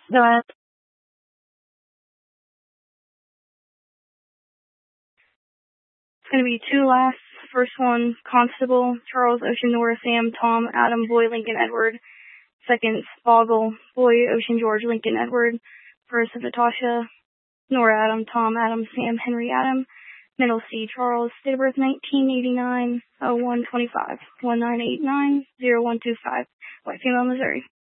Go ahead. It's going to be two lasts. First one, Constable, Charles, Ocean, Nora, Sam, Tom, Adam, Boy, Lincoln, Edward. Second, Boggle, Boy, Ocean, George, Lincoln, Edward. First, Natasha, Nora, Adam, Tom, Adam, Sam, Henry, Adam. Middle C, Charles, date of birth 1989, 0125, 1989, 0125, White female, Missouri.